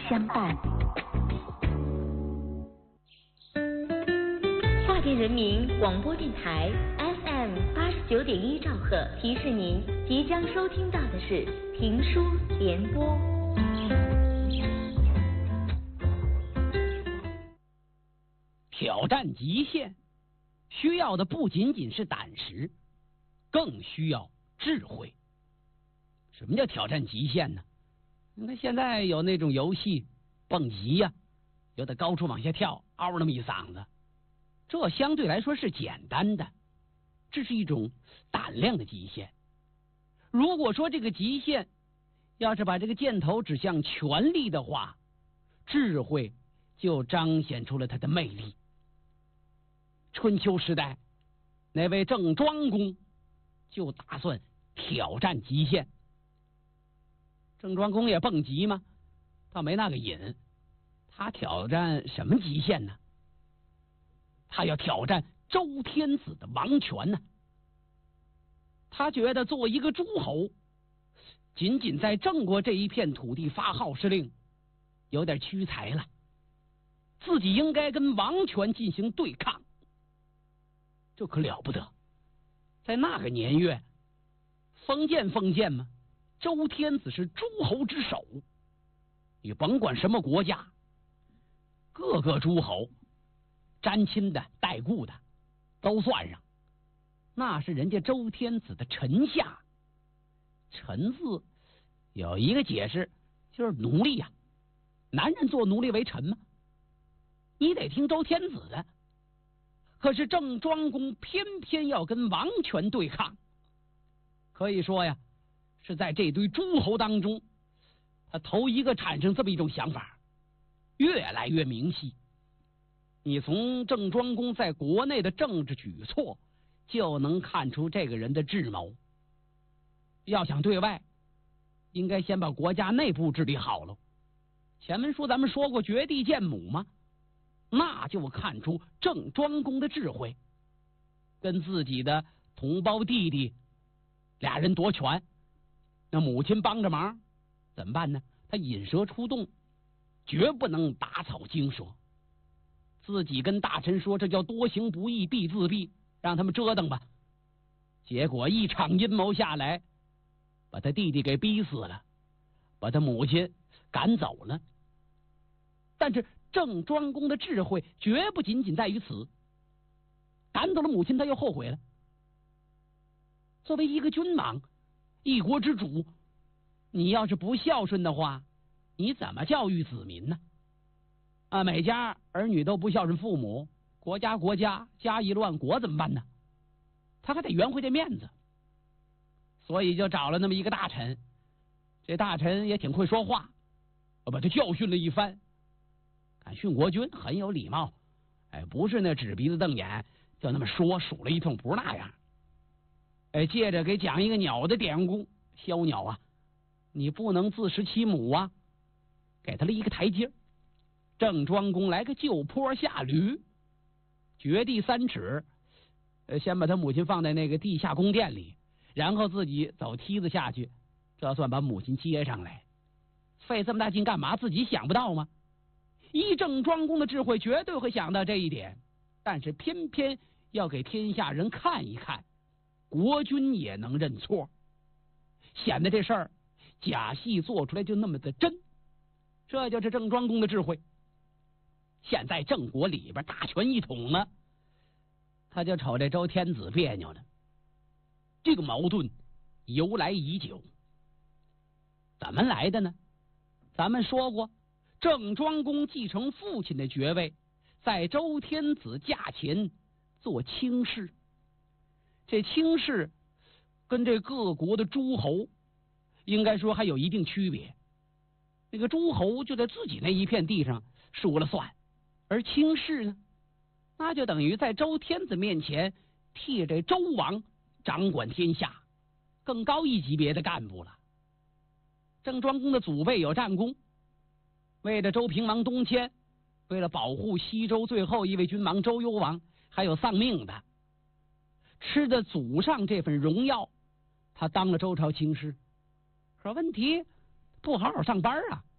相伴。 华电人民广播电台 FM89.1兆赫提示您，即将收听到的是评书联播。 挑战极限，需要的不仅仅是胆识，更需要智慧。什么叫挑战极限呢？你看现在有那种游戏蹦极呀，有的高处往下跳，嗷那么一嗓子，这相对来说是简单的，这是一种胆量的极限。如果说这个极限要是把这个箭头指向权力的话，智慧就彰显出了它的魅力。春秋时代，那位郑庄公就打算挑战极限。郑庄公也蹦极吗？倒没那个瘾。他挑战什么极限呢？他要挑战周天子的王权呢。他觉得作为一个诸侯，仅仅在郑国这一片土地发号施令，有点屈才了。自己应该跟王权进行对抗。这可了不得，在那个年月，封建嘛，周天子是诸侯之首，你甭管什么国家，各个诸侯沾亲的带故的都算上，那是人家周天子的臣下。臣字有一个解释，就是奴隶呀，男人做奴隶为臣吗？你得听周天子的。可是郑庄公偏偏要跟王权对抗，可以说呀，是在这堆诸侯当中，他头一个产生这么一种想法，越来越明晰。你从郑庄公在国内的政治举措就能看出这个人的智谋。要想对外，应该先把国家内部治理好了。前文书咱们说过绝地见母吗？那就看出郑庄公的智慧。跟自己的同胞弟弟俩人夺权，那母亲帮着忙怎么办呢？他引蛇出洞，绝不能打草惊蛇。自己跟大臣说，这叫多行不义必自毙，让他们折腾吧。结果一场阴谋下来，把他弟弟给逼死了，把他母亲赶走了。但是郑庄公的智慧绝不仅仅在于此，赶走了母亲他又后悔了。作为一个君王，一国之主，你要是不孝顺的话，你怎么教育子民呢？每家儿女都不孝顺父母，国家家一乱国怎么办呢？他还得圆回这面子，所以就找了那么一个大臣。这大臣也挺会说话，把他教训了一番。训国君很有礼貌，不是那指鼻子瞪眼就那么说，数了一通，不是那样。接着给讲一个鸟的典故，枭鸟啊，你不能自食其母啊，给他了一个台阶。郑庄公来个就坡下驴，掘地3尺，先把他母亲放在那个地下宫殿里，然后自己走梯子下去，这算把母亲接上来。费这么大劲干嘛？自己想不到吗？依郑庄公的智慧，绝对会想到这一点，但是偏偏要给天下人看一看，国君也能认错，显得这事儿假戏做出来就那么的真。这就是郑庄公的智慧。现在郑国里边大权一统了，他就瞅这周天子别扭了。这个矛盾由来已久，怎么来的呢？咱们说过，郑庄公继承父亲的爵位，在周天子驾前做卿士。这卿士跟这各国的诸侯应该说还有一定区别。那个诸侯就在自己那一片地上说了算，而卿士呢，那就等于在周天子面前替这周王掌管天下，更高一级别的干部了。郑庄公的祖辈有战功，为了周平王东迁，为了保护西周最后一位君王周幽王，还有丧命的，吃着祖上这份荣耀，他当了周朝卿士。可问题不好好上班啊，